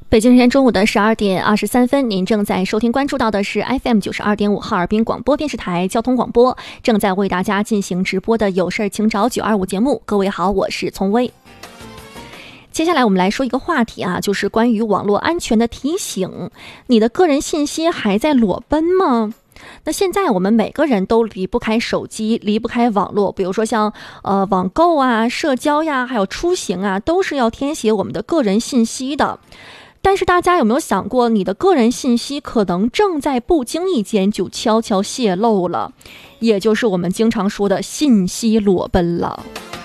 北京时间中午的12:23，您正在收听关注到的是 FM 92.5哈尔滨广播电视台交通广播，正在为大家进行直播的有事请找925节目。各位好，我是从薇。接下来我们来说一个话题啊，就是关于网络安全的提醒。你的个人信息还在裸奔吗？那现在我们每个人都离不开手机，离不开网络，比如说像网购啊、社交呀，还有出行啊，都是要填写我们的个人信息的。但是大家有没有想过，你的个人信息可能正在不经意间就悄悄泄露了，也就是我们经常说的信息裸奔了。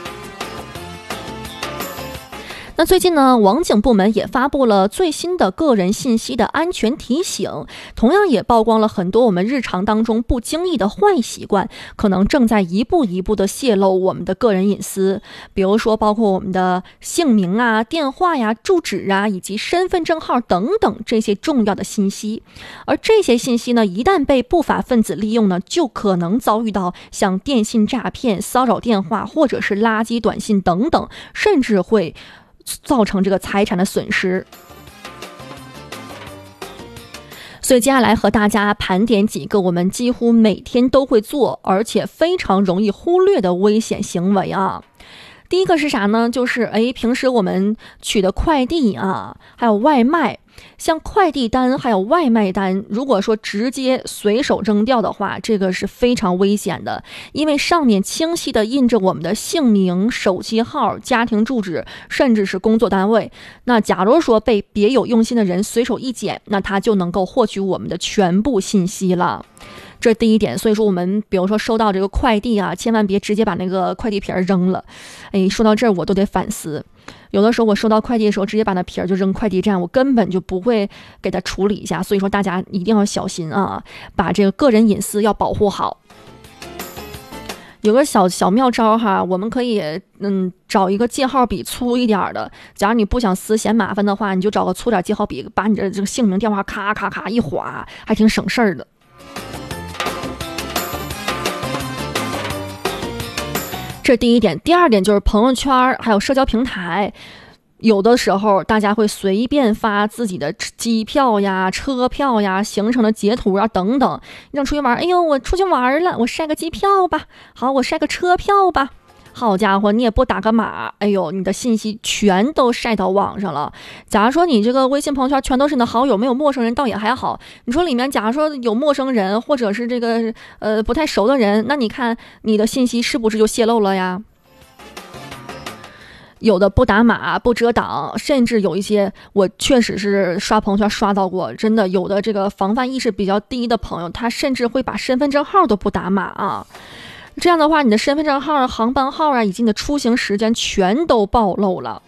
那最近呢，网警部门也发布了最新的个人信息的安全提醒，同样也曝光了很多我们日常当中不经意的坏习惯，可能正在一步一步的泄露我们的个人隐私。比如说包括我们的姓名啊、电话呀、住址啊，以及身份证号等等这些重要的信息。而这些信息呢，一旦被不法分子利用呢，就可能遭遇到像电信诈骗、骚扰电话或者是垃圾短信等等，甚至会造成这个财产的损失。所以接下来和大家盘点几个我们几乎每天都会做，而且非常容易忽略的危险行为啊。第一个是啥呢？就是平时我们取的快递啊，还有外卖，像快递单还有外卖单，如果说直接随手扔掉的话，这个是非常危险的，因为上面清晰的印着我们的姓名、手机号、家庭住址，甚至是工作单位。那假如说被别有用心的人随手一捡，那他就能够获取我们的全部信息了。这是第一点。所以说我们比如说收到这个快递啊，千万别直接把那个快递皮扔了。说到这儿我都得反思，有的时候我收到快递的时候直接把那皮就扔快递站，我根本就不会给它处理一下。所以说大家一定要小心啊，把这个个人隐私要保护好。有个小妙招哈，我们可以找一个记号笔粗一点的，假如你不想撕嫌麻烦的话，你就找个粗点记号笔，把你的这个姓名电话咔咔咔一划，还挺省事儿的。这是第一点。第二点就是朋友圈还有社交平台，有的时候大家会随便发自己的机票呀、车票呀、行程的截图啊等等。你想出去玩，我出去玩了，我晒个机票吧，好，我晒个车票吧。好家伙，你也不打个码，你的信息全都晒到网上了。假如说你这个微信朋友圈全都是你的好友，没有陌生人倒也还好。你说里面假如说有陌生人或者是这个不太熟的人，那你看你的信息是不是就泄露了呀？有的不打码不遮挡，甚至有一些我确实是刷朋友圈刷到过，真的有的这个防范意识比较低的朋友，他甚至会把身份证号都不打码啊。这样的话，你的身份证号、航班号啊，以及你的出行时间全都暴露了。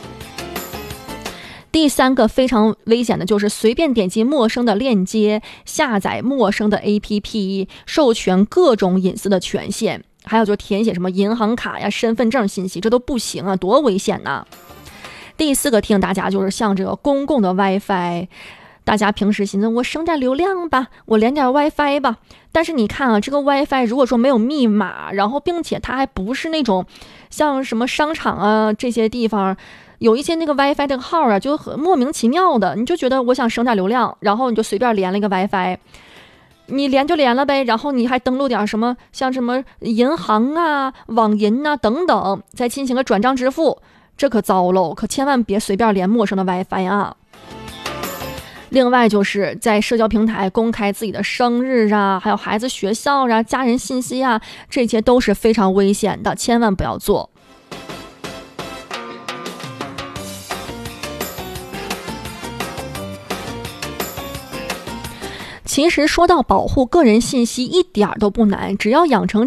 第三个非常危险的就是随便点击陌生的链接，下载陌生的 APP， 授权各种隐私的权限，还有就填写什么银行卡呀、身份证信息，这都不行啊，多危险呐！第四个提醒大家就是像这个公共的 WiFi， 大家平时寻思我省点流量吧，我连点 WiFi 吧。但是你看啊，这个 WiFi 如果说没有密码，然后并且它还不是那种像什么商场啊这些地方有一些那个 WiFi 这个号啊，就很莫名其妙的，你就觉得我想省点流量，然后你就随便连了一个 WiFi， 你连就连了呗，然后你还登录点什么像什么银行啊、网银啊等等，再进行个转账支付，这可糟喽，可千万别随便连陌生的 WiFi 啊。另外就是在社交平台公开自己的生日啊，还有孩子学校啊、家人信息啊，这些都是非常危险的，千万不要做。其实说到保护个人信息一点都不难，只要养成